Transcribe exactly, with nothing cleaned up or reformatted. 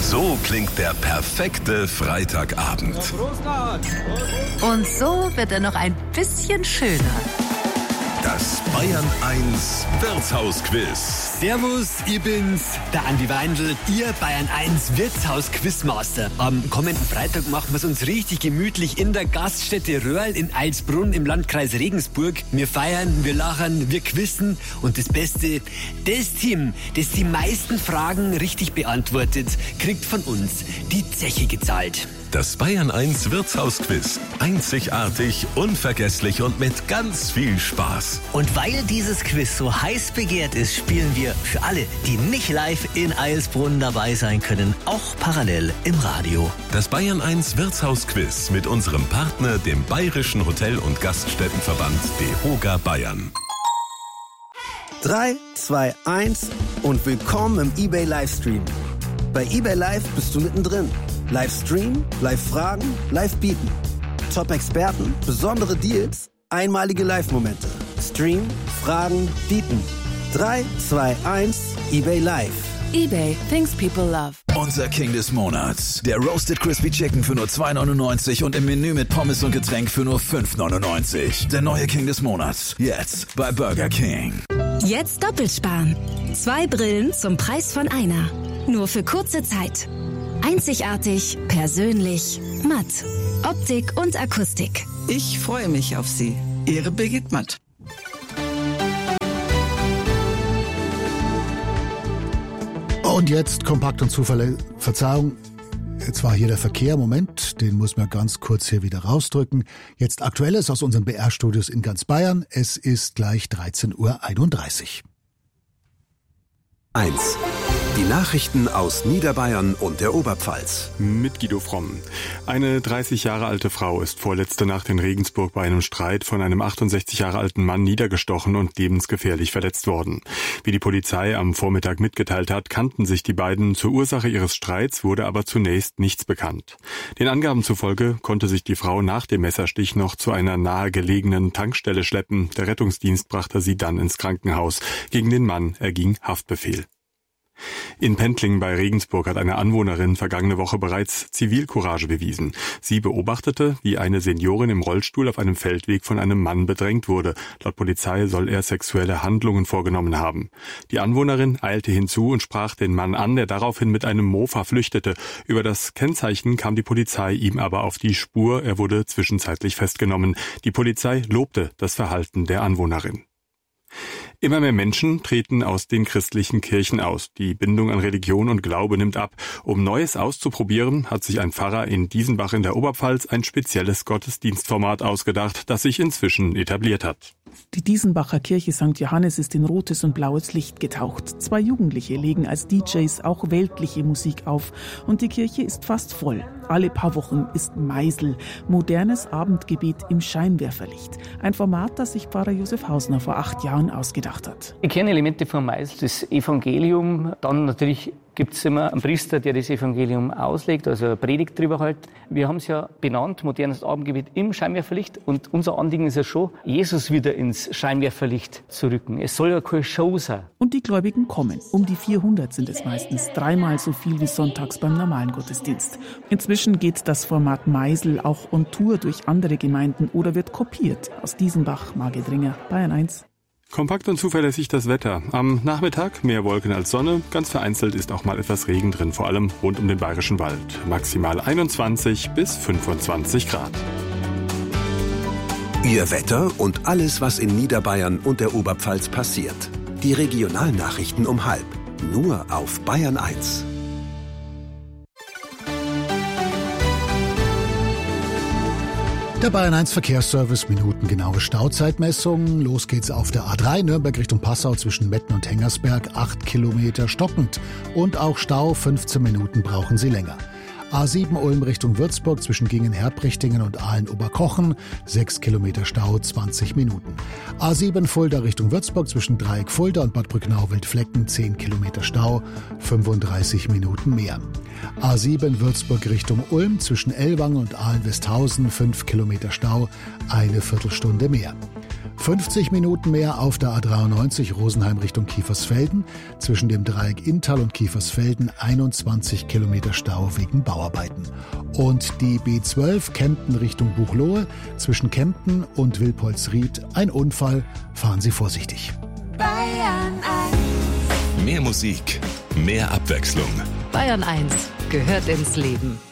So klingt der perfekte Freitagabend. Und so wird er noch ein bisschen schöner. Das Bayern eins Wirtshausquiz. Servus, ich bin's, der Andi Weindl, Ihr Bayern eins Wirtshaus-Quizmaster. Am kommenden Freitag machen wir es uns richtig gemütlich in der Gaststätte Röhrl in Eilsbrunn im Landkreis Regensburg. Wir feiern, wir lachen, wir quizzen und das Beste, das Team, das die meisten Fragen richtig beantwortet, kriegt von uns die Zeche gezahlt. Das Bayern eins Wirtshausquiz. Einzigartig, unvergesslich und mit ganz viel Spaß. Und weil dieses Quiz so heiß begehrt ist, spielen wir für alle, die nicht live in Eilsbrunn dabei sein können, auch parallel im Radio. Das Bayern eins Wirtshausquiz mit unserem Partner, dem Bayerischen Hotel- und Gaststättenverband DEHOGA Bayern. drei, zwei, eins und willkommen im eBay Livestream. Bei eBay Live bist du mittendrin. Livestream, Live-Fragen, Live-Bieten. Top-Experten, besondere Deals, einmalige Live-Momente. Stream, Fragen, Bieten. drei, zwei, eins, eBay Live. eBay, things people love. Unser King des Monats. Der Roasted Crispy Chicken für nur zwei neunundneunzig und im Menü mit Pommes und Getränk für nur fünf neunundneunzig. Der neue King des Monats. Jetzt bei Burger King. Jetzt doppelt sparen. Zwei Brillen zum Preis von einer. Nur für kurze Zeit. Einzigartig, persönlich, matt. Optik und Akustik. Ich freue mich auf Sie. Ihre Birgit Matt. Und jetzt kompakt und zuverlässig. Verzeihung, jetzt war hier der Verkehr. Moment, den muss man ganz kurz hier wieder rausdrücken. Jetzt Aktuelles aus unseren B R-Studios in ganz Bayern. Es ist gleich dreizehn Uhr einunddreißig. eins. Die Nachrichten aus Niederbayern und der Oberpfalz. Mit Guido Fromm. Eine dreißig Jahre alte Frau ist vorletzte Nacht in Regensburg bei einem Streit von einem achtundsechzig Jahre alten Mann niedergestochen und lebensgefährlich verletzt worden. Wie die Polizei am Vormittag mitgeteilt hat, kannten sich die beiden. Zur Ursache ihres Streits wurde aber zunächst nichts bekannt. Den Angaben zufolge konnte sich die Frau nach dem Messerstich noch zu einer nahegelegenen Tankstelle schleppen. Der Rettungsdienst brachte sie dann ins Krankenhaus. Gegen den Mann erging Haftbefehl. In Pentling bei Regensburg hat eine Anwohnerin vergangene Woche bereits Zivilcourage bewiesen. Sie beobachtete, wie eine Seniorin im Rollstuhl auf einem Feldweg von einem Mann bedrängt wurde. Laut Polizei soll er sexuelle Handlungen vorgenommen haben. Die Anwohnerin eilte hinzu und sprach den Mann an, der daraufhin mit einem Mofa flüchtete. Über das Kennzeichen kam die Polizei ihm aber auf die Spur. Er wurde zwischenzeitlich festgenommen. Die Polizei lobte das Verhalten der Anwohnerin. Immer mehr Menschen treten aus den christlichen Kirchen aus. Die Bindung an Religion und Glaube nimmt ab. Um Neues auszuprobieren, hat sich ein Pfarrer in Diesenbach in der Oberpfalz ein spezielles Gottesdienstformat ausgedacht, das sich inzwischen etabliert hat. Die Diesenbacher Kirche Sankt Johannes ist in rotes und blaues Licht getaucht. Zwei Jugendliche legen als D Js auch weltliche Musik auf. Und die Kirche ist fast voll. Alle paar Wochen ist Meisel, modernes Abendgebet im Scheinwerferlicht. Ein Format, das sich Pfarrer Josef Hausner vor acht Jahren ausgedacht hat. Die Kernelemente von Meisel, das Evangelium, dann natürlich gibt es immer einen Priester, der das Evangelium auslegt, also eine Predigt drüber hält. Wir haben es ja benannt, modernes Abendgebet im Scheinwerferlicht. Und unser Anliegen ist ja schon, Jesus wieder ins Scheinwerferlicht zu rücken. Es soll ja keine Show sein. Und die Gläubigen kommen. Um die vierhundert sind es meistens, dreimal so viel wie sonntags beim normalen Gottesdienst. Inzwischen geht das Format Meisel auch on Tour durch andere Gemeinden oder wird kopiert. Aus Diesenbach, Margedringer, Bayern eins. Kompakt und zuverlässig das Wetter. Am Nachmittag mehr Wolken als Sonne. Ganz vereinzelt ist auch mal etwas Regen drin, vor allem rund um den Bayerischen Wald. Maximal einundzwanzig bis fünfundzwanzig Grad. Ihr Wetter und alles, was in Niederbayern und der Oberpfalz passiert. Die Regionalnachrichten um halb. Nur auf Bayern eins. Der Bayern eins Verkehrsservice, minutengenaue Stauzeitmessung. Los geht's auf der A drei Nürnberg Richtung Passau zwischen Metten und Hengersberg, acht Kilometer stockend. Und auch Stau, fünfzehn Minuten brauchen Sie länger. A sieben Ulm Richtung Würzburg zwischen Gingen-Herbrichtingen und Aalen-Oberkochen, sechs Kilometer Stau, zwanzig Minuten. A sieben Fulda Richtung Würzburg zwischen Dreieck Fulda und Bad Brücknau-Wildflecken, zehn Kilometer Stau, fünfunddreißig Minuten mehr. A sieben Würzburg Richtung Ulm zwischen Ellwangen und Aalen-Westhausen, fünf Kilometer Stau, eine Viertelstunde mehr. fünfzig Minuten mehr auf der A dreiundneunzig Rosenheim Richtung Kiefersfelden. Zwischen dem Dreieck Inntal und Kiefersfelden einundzwanzig Kilometer Stau wegen Bauarbeiten. Und die B zwölf Kempten Richtung Buchloe. Zwischen Kempten und Wilpolsried ein Unfall. Fahren Sie vorsichtig. Bayern eins. Mehr Musik, mehr Abwechslung. Bayern eins gehört ins Leben.